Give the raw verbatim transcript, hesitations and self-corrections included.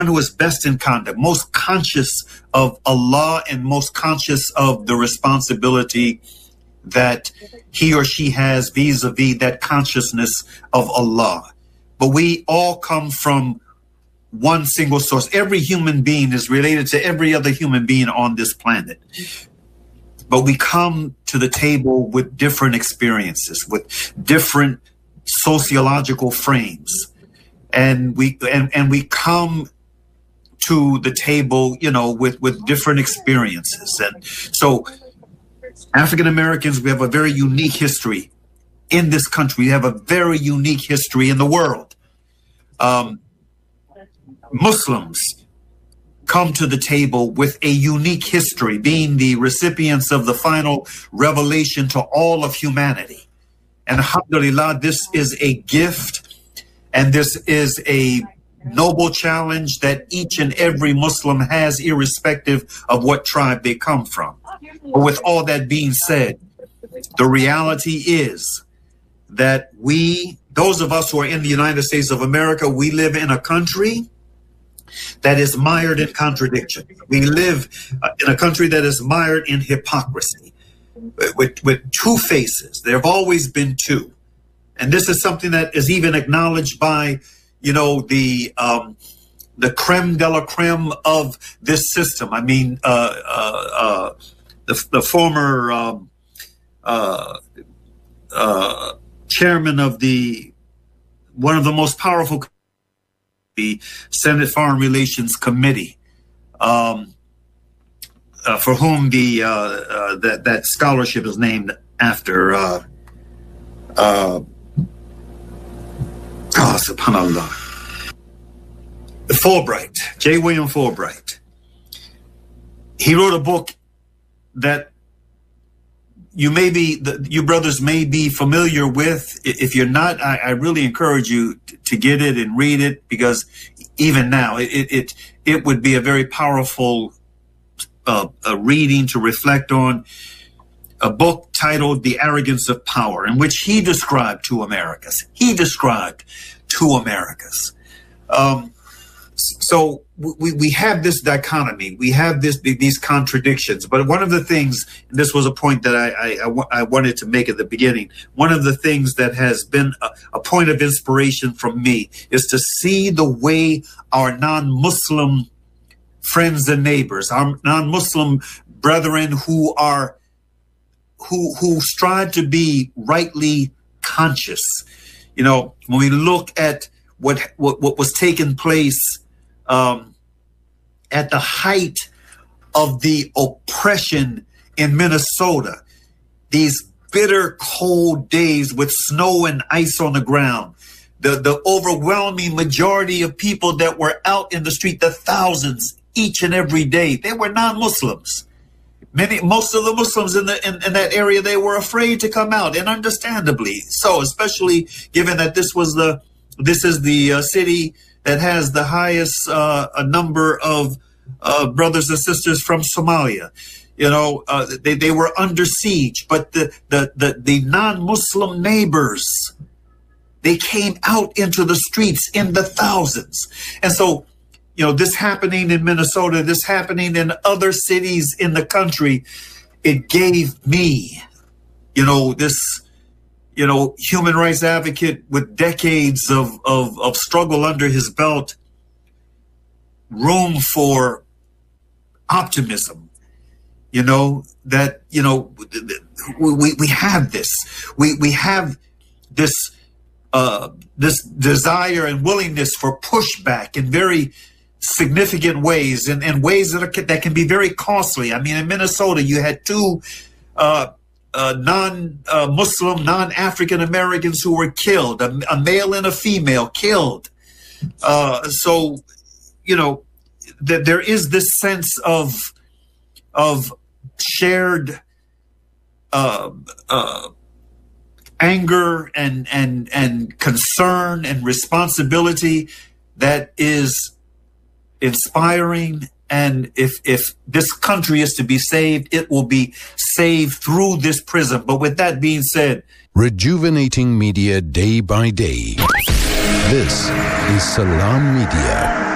who is best in conduct, most conscious of Allah and most conscious of the responsibility that he or she has vis-a-vis that consciousness of Allah. But we all come from one single source. Every human being is related to every other human being on this planet. But we come to the table with different experiences, with different sociological frames. And we and, and we come to the table, you know, with, with different experiences. And so African Americans, we have a very unique history in this country. We have a very unique history in the world. Um, Muslims come to the table with a unique history, being the recipients of the final revelation to all of humanity. And alhamdulillah, this is a gift, and this is a noble challenge that each and every Muslim has, irrespective of what tribe they come from. But with all that being said, the reality is that we, those of us who are in the United States of America, we live in a country that is mired in contradiction. We live uh, in a country that is mired in hypocrisy, with, with two faces. There have always been two. And this is something that is even acknowledged by, you know, the um, the creme de la creme of this system. I mean, uh, uh, uh, the, the former um, uh, uh, chairman of the, one of the most powerful, the Senate Foreign Relations Committee, um, uh, for whom the uh, uh, that that scholarship is named after. Uh, uh, oh, subhanallah. Fulbright, J. William Fulbright. He wrote a book that you may be, the, you brothers may be familiar with. If you're not, I, I really encourage you to, to get it and read it, because even now it it it would be a very powerful uh, a reading to reflect on. A book titled "The Arrogance of Power," in which he described two Americas. He described two Americas. Um, So we, we have this dichotomy, we have this these contradictions. But one of the things, and this was a point that I, I, I wanted to make at the beginning, one of the things that has been a, a point of inspiration from me is to see the way our non-Muslim friends and neighbors, our non-Muslim brethren who are who who strive to be rightly conscious. You know, when we look at what what, what was taking place Um, at the height of the oppression in Minnesota, these bitter cold days with snow and ice on the ground, the, the overwhelming majority of people that were out in the street, the thousands each and every day, they were non-Muslims. Many, most of the Muslims in, the, in, in that area, they were afraid to come out, and understandably so, especially given that this was the, this is the uh, city that has the highest uh, a number of uh, brothers and sisters from Somalia. You know, uh, they, they were under siege, but the, the, the, the non-Muslim neighbors, they came out into the streets in the thousands. And so, you know, this happening in Minnesota, this happening in other cities in the country, it gave me, you know, this, you know, human rights advocate with decades of, of, of struggle under his belt, room for optimism, you know, that, you know, we, we have this, we, we have this, uh, this desire and willingness for pushback in very significant ways, and, and ways that are, that can be very costly. I mean, in Minnesota, you had two, uh, Uh, non-Muslim, uh, non-African Americans who were killed, a, a male and a female killed. Uh, so, you know, th there is this sense of of shared uh, uh, anger and and and concern and responsibility that is inspiring. And if, if this country is to be saved, it will be saved through this prism. But with that being said, rejuvenating media day by day. This is Salam Media.